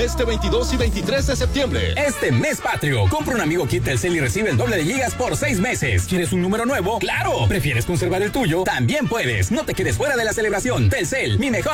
este 22 y 23 de septiembre. Este mes patrio, compra un amigo kit Telcel y recibe el doble de gigas por 6 meses. ¿Quieres un número nuevo? ¡Claro! ¿Prefieres conservar el tuyo? También puedes. No te quedes fuera de la celebración. Telcel, mi mejor